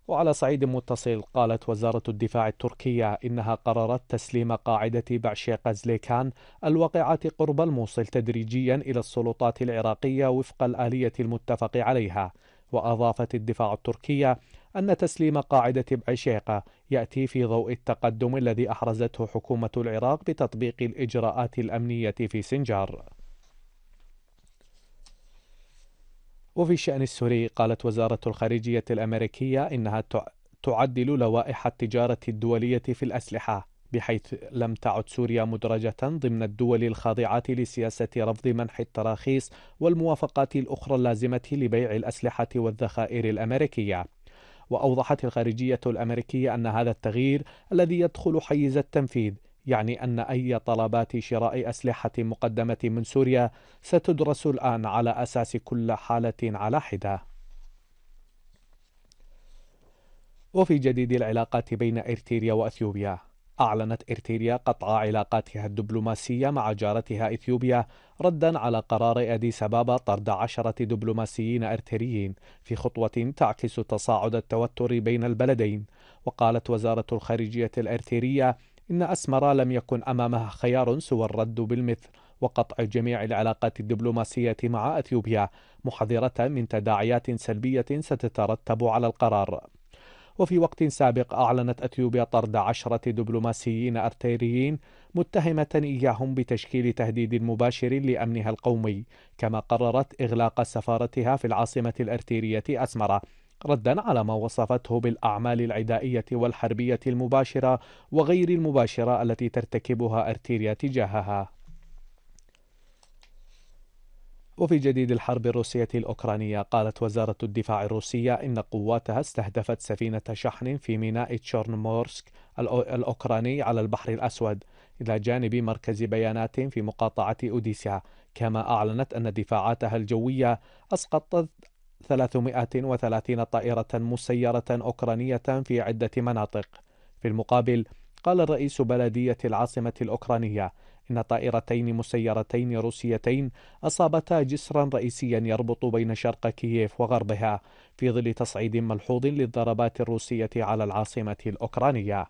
وعلى صعيد متصل، قالت وزارة الدفاع التركية إنها قررت تسليم قاعدة بعشيق زليكان الواقعة قرب الموصل تدريجيا إلى السلطات العراقية وفق الآلية المتفق عليها. وأضافت الدفاع التركية أن تسليم قاعدة بعشيقة يأتي في ضوء التقدم الذي أحرزته حكومة العراق بتطبيق الإجراءات الأمنية في سنجار. وفي الشأن السوري، قالت وزارة الخارجية الأمريكية إنها تعدل لوائح التجارة الدولية في الأسلحة، بحيث لم تعد سوريا مدرجة ضمن الدول الخاضعة لسياسة رفض منح التراخيص والموافقات الأخرى اللازمة لبيع الأسلحة والذخائر الأمريكية. وأوضحت الخارجية الأمريكية أن هذا التغيير الذي يدخل حيز التنفيذ يعني أن أي طلبات شراء أسلحة مقدمة من سوريا ستدرس الآن على أساس كل حالة على حدة. وفي جديد العلاقات بين إريتريا وأثيوبيا، أعلنت إريتريا قطع علاقاتها الدبلوماسية مع جارتها إثيوبيا ردا على قرار أديس أبابا طرد 10 دبلوماسيين إريتريين في خطوة تعكس تصاعد التوتر بين البلدين. وقالت وزارة الخارجية الإريترية إن أسمرا لم يكن أمامها خيار سوى الرد بالمثل وقطع جميع العلاقات الدبلوماسية مع أثيوبيا، محذرة من تداعيات سلبية ستترتب على القرار. وفي وقت سابق أعلنت أثيوبيا طرد 10 دبلوماسيين أريتريين متهمة إياهم بتشكيل تهديد مباشر لأمنها القومي، كما قررت إغلاق سفارتها في العاصمة الأريترية أسمرا ردا على ما وصفته بالأعمال العدائية والحربية المباشرة وغير المباشرة التي ترتكبها أريتريا تجاهها. وفي جديد الحرب الروسية الأوكرانية، قالت وزارة الدفاع الروسية إن قواتها استهدفت سفينة شحن في ميناء تشورنومورسك الأوكراني على البحر الأسود، إلى جانب مركز بيانات في مقاطعة أوديسا. كما أعلنت أن دفاعاتها الجوية أسقطت 330 طائرة مسيرة أوكرانية في عدة مناطق. في المقابل، قال رئيس بلدية العاصمة الأوكرانية إن طائرتين مسيرتين روسيتين أصابتا جسرا رئيسيا يربط بين شرق كييف وغربها، في ظل تصعيد ملحوظ للضربات الروسية على العاصمة الأوكرانية.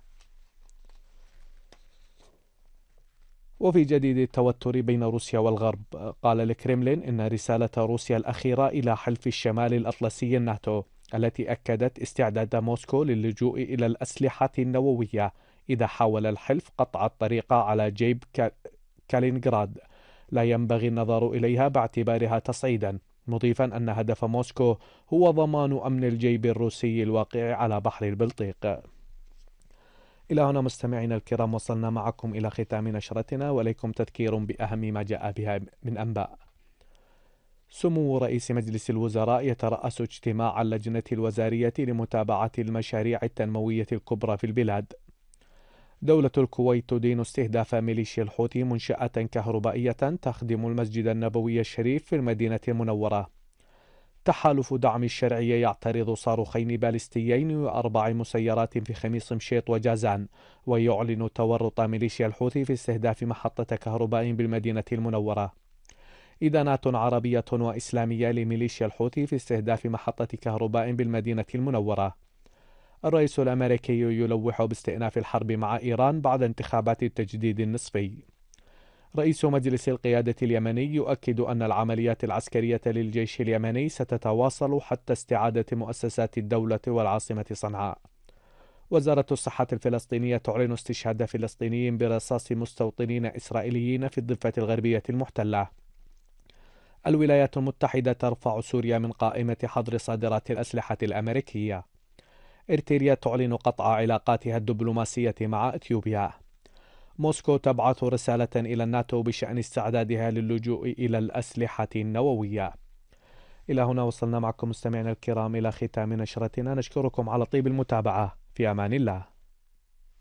وفي جديد التوتر بين روسيا والغرب، قال الكرملين إن رسالة روسيا الأخيرة إلى حلف الشمال الأطلسي الناتو التي أكدت استعداد موسكو للجوء إلى الأسلحة النووية إذا حاول الحلف قطع الطريق على جيب كالينغراد لا ينبغي النظر إليها باعتبارها تصعيدا، مضيفا أن هدف موسكو هو ضمان أمن الجيب الروسي الواقع على بحر البلطيق. إلى هنا مستمعينا الكرام وصلنا معكم إلى ختام نشرتنا، وليكم تذكير بأهم ما جاء بها من أنباء. سمو رئيس مجلس الوزراء يترأس اجتماع اللجنة الوزارية لمتابعة المشاريع التنموية الكبرى في البلاد. دولة الكويت تدين استهداف ميليشيا الحوثي منشأة كهربائية تخدم المسجد النبوي الشريف في المدينة المنورة. تحالف دعم الشرعية يعترض صاروخين باليستيين و4 مسيرات في خميس مشيط وجازان، ويعلن تورط ميليشيا الحوثي في استهداف محطة كهرباء بالمدينة المنورة. إدانات عربية وإسلامية لميليشيا الحوثي في استهداف محطة كهرباء بالمدينة المنورة. الرئيس الأمريكي يلوح باستئناف الحرب مع إيران بعد انتخابات التجديد النصفي. رئيس مجلس القيادة اليمني يؤكد أن العمليات العسكرية للجيش اليمني ستتواصل حتى استعادة مؤسسات الدولة والعاصمة صنعاء. وزارة الصحة الفلسطينية تعلن استشهاد فلسطيني برصاص مستوطنين إسرائيليين في الضفة الغربية المحتلة. الولايات المتحدة ترفع سوريا من قائمة حظر صادرات الأسلحة الأمريكية. إريتريا تعلن قطع علاقاتها الدبلوماسية مع إثيوبيا. موسكو تبعث رسالة إلى الناتو بشأن استعدادها للجوء إلى الأسلحة النووية. إلى هنا وصلنا معكم مستمعينا الكرام إلى ختام نشرتنا، نشكركم على طيب المتابعة، في أمان الله.